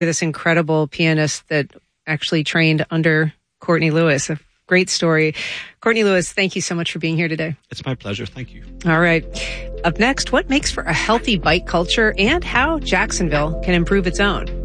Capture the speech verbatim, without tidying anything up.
This incredible pianist that actually trained under Courtney Lewis. A great story. Courtney Lewis, thank you so much for being here today. It's my pleasure. Thank you. All right. Up next, what makes for a healthy bike culture and how Jacksonville can improve its own.